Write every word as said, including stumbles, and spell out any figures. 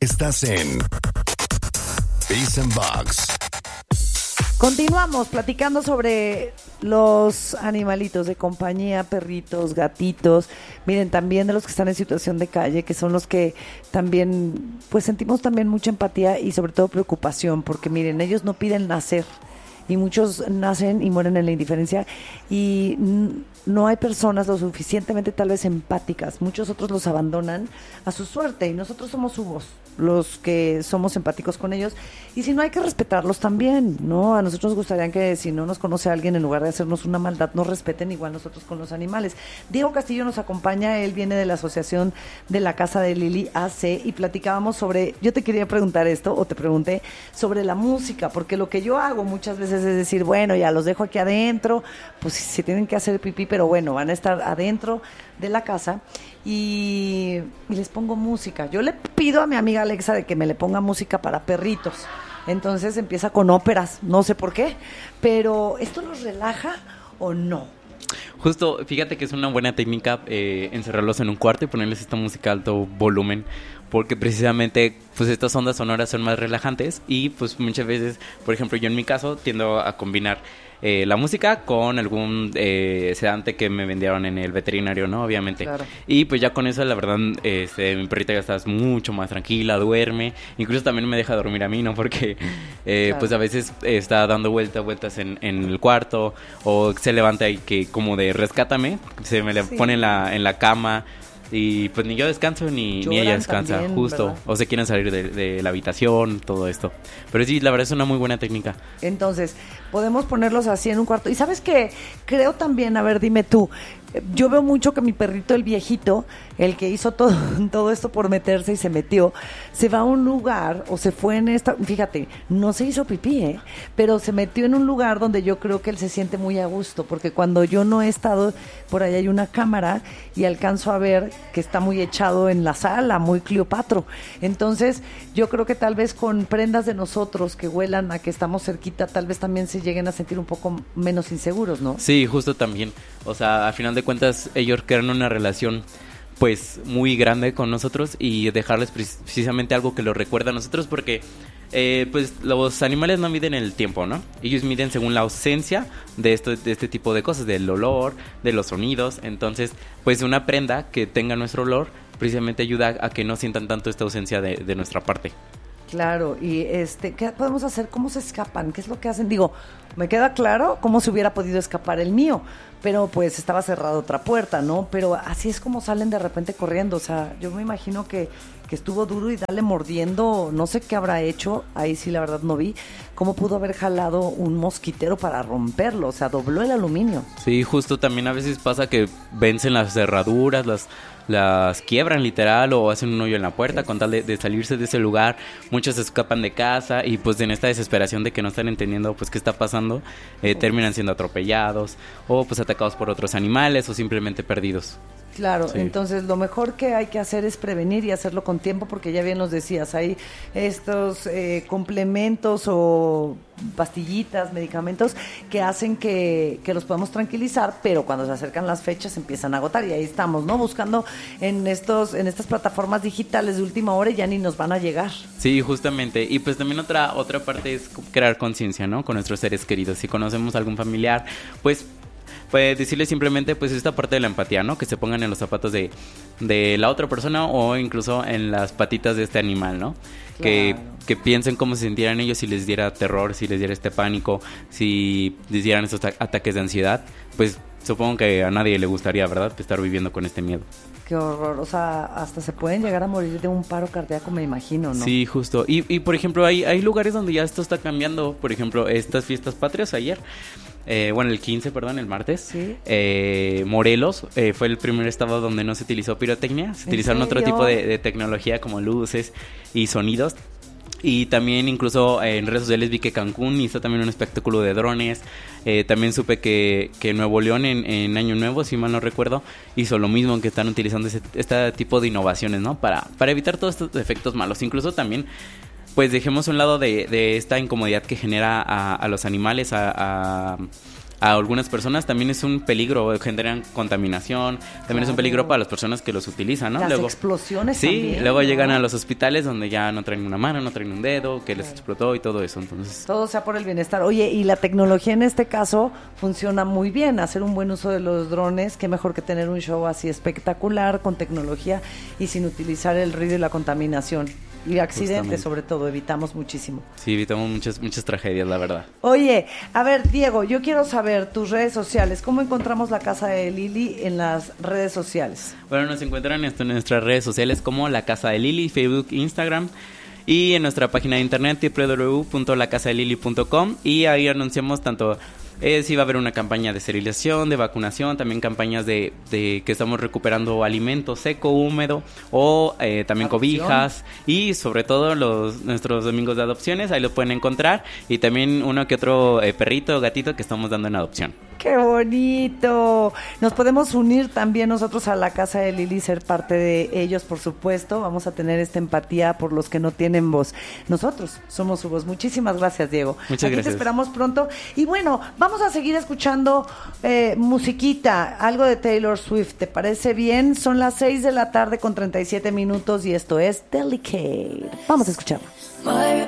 Estás en Peace and Bugs. Continuamos platicando sobre los animalitos de compañía, perritos, gatitos. Miren, también de los que están en situación de calle, que son los que también, pues sentimos también mucha empatía y sobre todo preocupación, porque miren, ellos no piden nacer. Y muchos nacen y mueren en la indiferencia y n- no hay personas lo suficientemente tal vez empáticas. Muchos otros los abandonan a su suerte y nosotros somos subos, los que somos empáticos con ellos. Y si no, hay que respetarlos también, ¿no? A nosotros nos gustaría que si no nos conoce alguien, en lugar de hacernos una maldad, nos respeten igual nosotros con los animales. Diego Castillo nos acompaña, él viene de la Asociación de la Casa de Lili A C y platicábamos sobre, yo te quería preguntar esto, o te pregunté, sobre la música, porque lo que yo hago muchas veces es decir, bueno, ya los dejo aquí adentro, pues si, si tienen que hacer pipí, pero bueno, van a estar adentro de la casa y, y les pongo música. Yo le pido a mi amiga Alexa de que me le ponga música para perritos. Entonces empieza con óperas, no sé por qué, pero ¿esto los relaja o no? Justo, fíjate que es una buena técnica eh, encerrarlos en un cuarto y ponerles esta música a alto volumen, porque precisamente pues estas ondas sonoras son más relajantes y pues muchas veces, por ejemplo, yo en mi caso tiendo a combinar eh, la música con algún eh, sedante que me vendieron en el veterinario, ¿no? Obviamente. Claro. Y pues ya con eso, la verdad, este, mi perrita ya está mucho más tranquila, duerme, incluso también me deja dormir a mí, ¿no? Porque eh, Claro. pues a veces eh, está dando vueltas, vueltas en, en el cuarto o se levanta y que como de rescátame, se me le Sí. pone en la, en la cama. Y pues ni yo descanso ni, ni ella Lloran descansa, también, justo. ¿verdad? O se quieren salir de, de la habitación, todo esto. Pero sí, la verdad es una muy buena técnica. Entonces, podemos ponerlos así en un cuarto. Y ¿sabes qué? Creo también, a ver, dime tú, eh, yo veo mucho que mi perrito, el viejito, el que hizo todo, todo esto por meterse y se metió, se va a un lugar o se fue en esta, fíjate, no se hizo pipí, ¿eh? Pero se metió en un lugar donde yo creo que él se siente muy a gusto, porque cuando yo no he estado, por ahí hay una cámara y alcanzo a ver que está muy echado en la sala, muy Cleopatro. Entonces, yo creo que tal vez con prendas de nosotros que huelan a que estamos cerquita, tal vez también se lleguen a sentir un poco menos inseguros, ¿no? Sí, justo también. O sea, a final de cuentas, ellos crean una relación pues muy grande con nosotros y dejarles precisamente algo que los recuerda a nosotros, porque eh, pues los animales no miden el tiempo, ¿no? Ellos miden según la ausencia de, esto, de este tipo de cosas, del olor, de los sonidos. Entonces, pues una prenda que tenga nuestro olor precisamente ayuda a que no sientan tanto esta ausencia de, de nuestra parte. Claro, y este, ¿qué podemos hacer? ¿Cómo se escapan? ¿Qué es lo que hacen? Digo, me queda claro cómo se hubiera podido escapar el mío, pero pues estaba cerrada otra puerta, ¿no? Pero así es como salen de repente corriendo, o sea, yo me imagino que, que estuvo duro y dale mordiendo, no sé qué habrá hecho, ahí sí la verdad no vi, cómo pudo haber jalado un mosquitero para romperlo, o sea, dobló el aluminio. Sí, justo también a veces pasa que vencen las cerraduras, las... las quiebran literal o hacen un hoyo en la puerta con tal de, de salirse de ese lugar. Muchos se escapan de casa y pues en esta desesperación de que no están entendiendo pues qué está pasando, eh, terminan siendo atropellados o pues atacados por otros animales o simplemente perdidos. Claro, Sí. Entonces lo mejor que hay que hacer es prevenir y hacerlo con tiempo, porque ya bien nos decías, hay estos eh, complementos o pastillitas, medicamentos que hacen que, que los podemos tranquilizar, pero cuando se acercan las fechas empiezan a agotar y ahí estamos, ¿no? Buscando en estos en estas plataformas digitales de última hora y ya ni nos van a llegar. Sí, justamente. Y pues también otra otra parte es crear conciencia, ¿no? Con nuestros seres queridos. Si conocemos a algún familiar, pues pues decirle simplemente pues esta parte de la empatía, ¿no? Que se pongan en los zapatos de, de la otra persona o incluso en las patitas de este animal, ¿no? Claro. Que, que piensen cómo se sintieran ellos si les diera terror, si les diera este pánico, si les dieran estos ta- ataques de ansiedad. Pues supongo que a nadie le gustaría, ¿verdad? Estar viviendo con este miedo. Qué horror, o sea, hasta se pueden llegar a morir de un paro cardíaco, me imagino, ¿no? Sí, justo. Y, y por ejemplo, hay, hay lugares donde ya esto está cambiando. Por ejemplo, estas fiestas patrias ayer, eh, bueno, el quince, perdón, el martes, Sí. eh, Morelos eh, fue el primer estado donde no se utilizó pirotecnia. Se ¿En utilizaron otro serio? tipo de, de tecnología como luces y sonidos. Y también incluso eh, en redes sociales vi que Cancún hizo también un espectáculo de drones. Eh, también supe que, que Nuevo León en, en Año Nuevo, si mal no recuerdo, hizo lo mismo, que están utilizando ese, este tipo de innovaciones, ¿no? Para, para evitar todos estos efectos malos. Incluso también, pues dejemos a un lado de, de esta incomodidad que genera a, a los animales, a, a, a algunas personas también es un peligro, generan contaminación, también claro. es un peligro para las personas que los utilizan, ¿no? Las luego, explosiones sí, también, luego ¿no? llegan a los hospitales donde ya no traen una mano, no traen un dedo, que les claro. explotó y todo eso, entonces... Todo sea por el bienestar. Oye, y la tecnología en este caso funciona muy bien, hacer un buen uso de los drones, qué mejor que tener un show así espectacular, con tecnología y sin utilizar el ruido y la contaminación. Y accidentes, justamente. Sobre todo, evitamos muchísimo. Sí, evitamos muchas muchas tragedias, la verdad. Oye, a ver, Diego, yo quiero saber tus redes sociales. ¿Cómo encontramos la Casa de Lili en las redes sociales? Bueno, nos encuentran en nuestras redes sociales como La Casa de Lili, Facebook, Instagram, y en nuestra página de internet doble u doble u doble u punto la casa de lili punto com, y ahí anunciamos tanto... Eh, sí va a haber una campaña de esterilización, de vacunación, también campañas de, de que estamos recuperando alimento seco, húmedo o eh, también ¿Adopción? Cobijas y sobre todo los nuestros domingos de adopciones, ahí lo pueden encontrar, y también uno que otro eh, perrito o gatito que estamos dando en adopción. ¡Qué bonito! Nos podemos unir también nosotros a la Casa de Lili, ser parte de ellos, por supuesto. Vamos a tener esta empatía por los que no tienen voz. Nosotros somos su voz. Muchísimas gracias, Diego. Muchas Aquí gracias. Te esperamos pronto. Y bueno, vamos a seguir escuchando eh, musiquita, algo de Taylor Swift. ¿Te parece bien? Son las seis de la tarde con treinta y siete minutos y esto es Delicate. Vamos a escucharlo. My